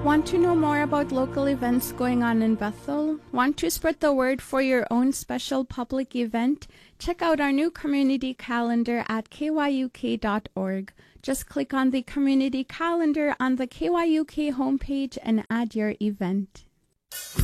Want to know more about local events going on in Bethel? Want to spread the word for your own special public event? Check out our new community calendar at kyuk.org. Just click on the community calendar on the KYUK homepage and add your event.